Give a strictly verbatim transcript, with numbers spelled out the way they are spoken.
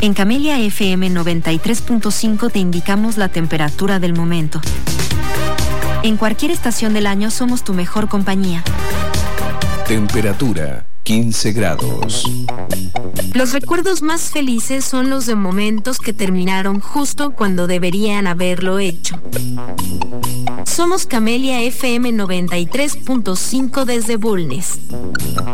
En Camelia F M noventa y tres punto cinco te indicamos la temperatura del momento. En cualquier estación del año somos tu mejor compañía. Temperatura quince grados. Los recuerdos más felices son los de momentos que terminaron justo cuando deberían haberlo hecho. Somos Camelia F M noventa y tres punto cinco desde Bulnes.